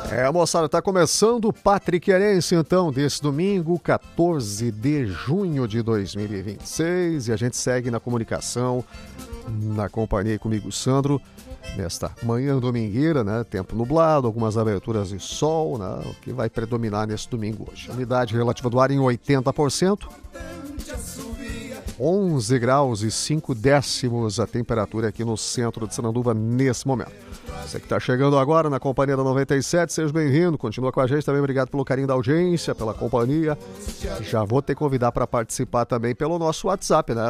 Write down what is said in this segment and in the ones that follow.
Moçada, tá começando o Patriqueirense, então, desse domingo, 14 de junho de 2026, e a gente segue na comunicação, na companhia comigo, Sandro, nesta manhã domingueira, né? Tempo nublado, algumas aberturas de sol, né? O que vai predominar nesse domingo hoje. A umidade relativa do ar em 80%, 11 graus e 5 décimos a temperatura aqui no centro de Sananduva nesse momento. Você que está chegando agora na companhia da 97, seja bem-vindo, continua com a gente também, obrigado pelo carinho da audiência, pela companhia. Já vou te convidar para participar também pelo nosso WhatsApp, né?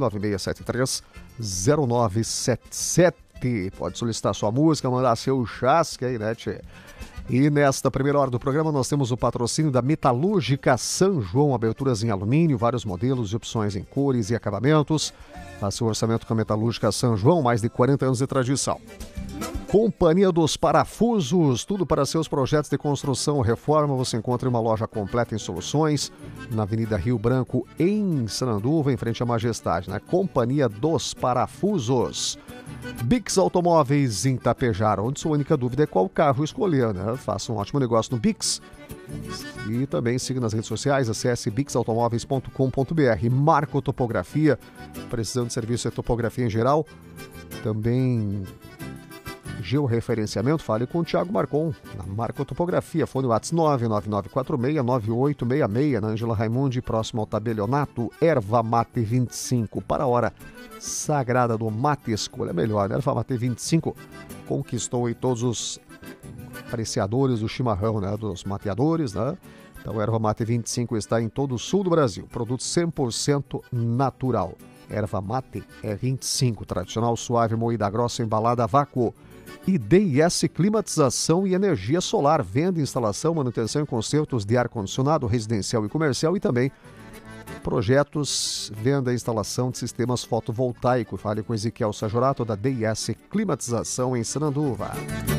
996730977. Pode solicitar sua música, mandar seu chasque aí, né, tchê? E nesta primeira hora do programa nós temos o patrocínio da Metalúrgica São João, aberturas em alumínio, vários modelos e opções em cores e acabamentos. Faça o orçamento com a Metalúrgica São João, mais de 40 anos de tradição. Companhia dos Parafusos, tudo para seus projetos de construção ou reforma. Você encontra uma loja completa em soluções na Avenida Rio Branco, em Sananduva, em frente à Majestade, né? Companhia dos Parafusos. Bix Automóveis em Tapejara, onde sua única dúvida é qual carro escolher, né? Faça um ótimo negócio no Bix. E também siga nas redes sociais, acesse bixautomóveis.com.br. Marco Topografia, precisando de serviço de topografia em geral, também georreferenciamento, fale com o Thiago Marcon, na Marco Topografia, fone WhatsApp 999469866, na Ângela Raimundi, próximo ao tabelionato, Erva Mate 25, para a hora sagrada do mate, escolha melhor, né? Erva Mate 25 conquistou aí todos os apreciadores do chimarrão, né? Dos mateadores, né? Então, Erva Mate 25 está em todo o sul do Brasil, produto 100% natural. Erva Mate é 25, tradicional, suave, moída grossa, embalada a vácuo. E DIS Climatização e Energia Solar, venda, instalação, manutenção e consertos de ar-condicionado residencial e comercial e também projetos, venda e instalação de sistemas fotovoltaicos. Fale com Ezequiel Sajorato da DIS Climatização em Sananduva.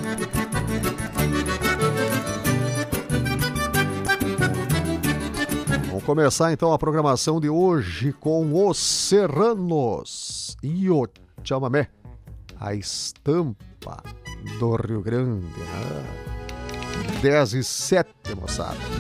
Vamos começar então a programação de hoje com os Serranos e o chamamé, a estampa do Rio Grande, né? 10 e 7, moçada.